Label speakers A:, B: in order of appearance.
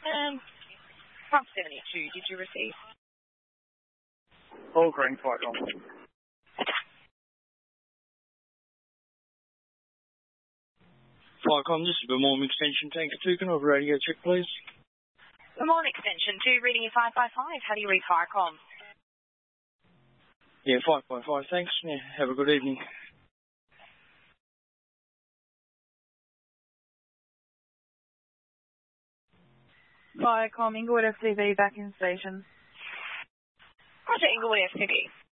A: Pump 72, did you receive?
B: All green, Viacom.
C: Viacom, this is Vermont Extension Tanker 2. Can I have a radio check, please?
A: Vermont Extension 2, reading you 5 by 5. How do you read Viacom?
C: Yeah, 5 by 5, thanks. Yeah, have a good evening.
D: Viacom, Inglewood FTV back in station.
A: Roger, Inglewood FTV.